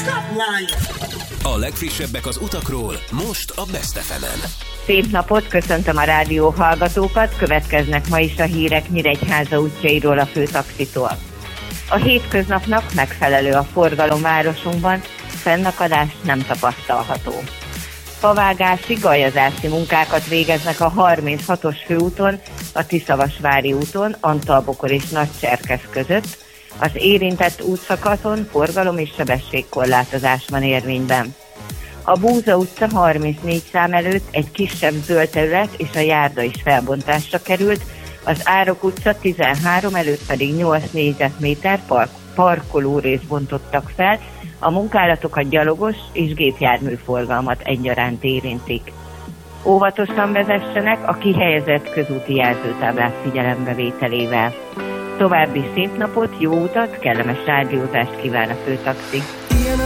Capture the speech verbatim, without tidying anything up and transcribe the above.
A legfrissebbek az utakról, most a Best ef emen. Szép napot, köszöntöm a rádió hallgatókat, következnek ma is a hírek Nyíregyháza útjairól a főtaxitól. A hétköznapnak megfelelő a forgalom városunkban, fennakadás nem tapasztalható. Favágási, galjazási munkákat végeznek a harminchatos főúton, a Tiszavasvári úton, Antalbokor és Nagycserkesz között. Az érintett útszakaszon forgalom és sebességkorlátozás van érvényben. A Búza utca harmincnégy szám előtt egy kisebb zöld terület és a járda is felbontásra került, az Árok utca tizenhárom előtt pedig nyolc négyzetméter park, parkolórészt bontottak fel, a munkálatokat gyalogos és gépjármű forgalmat egyaránt érintik. Óvatosan vezessenek a kihelyezett közúti jelzőtáblák figyelembevételével. További szép napot, jó utat, kellemes rádiózást kíván a főtaxi.